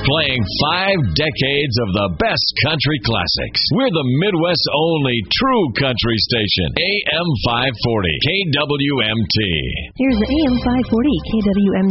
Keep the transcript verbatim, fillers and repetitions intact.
playing five decades of the best country classics. We're the Midwest's only true country station. A M five forty, K W M T. Here's the A M five forty K W M